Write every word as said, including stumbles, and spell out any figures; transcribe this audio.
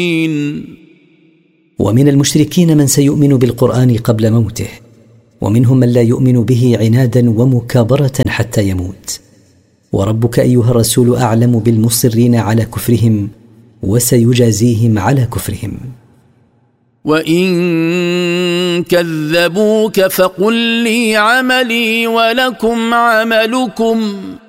ومن المشركين من سيؤمن بالقرآن قبل موته، ومنهم من لا يؤمن به عنادا ومكابرة حتى يموت. وربك أيها الرسول أعلم بالمصرين على كفرهم، وسيجازيهم على كفرهم. وإن كذبوك فقل لي عملي ولكم عملكم